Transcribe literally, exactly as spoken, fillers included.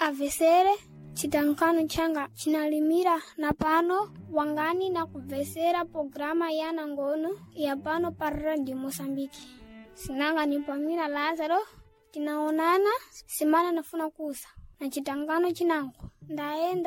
avesere chitankano changa chinalimira na pano wangani na kuvesera programa yana ngono ya pano para Radio Mosambiki. Sinanga ni Pamila Lazaro, tinaonana simana nafuna kusa na chitangano chinangu ndaenda